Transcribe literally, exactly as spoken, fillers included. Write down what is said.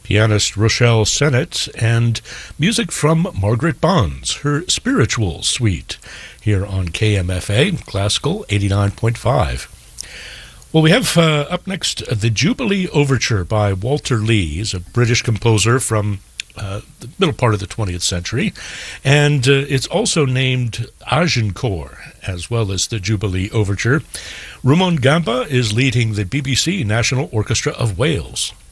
pianist Rochelle Sennett, and music from Margaret Bonds, her Spiritual Suite, here on K M F A, Classical eighty-nine point five. Well, we have uh, up next the Jubilee Overture by Walter Lee. He's a British composer from uh, the middle part of the twentieth century, and uh, it's also named Agincourt, as well as the Jubilee Overture. Rumon Gamba is leading the B B C National Orchestra of Wales.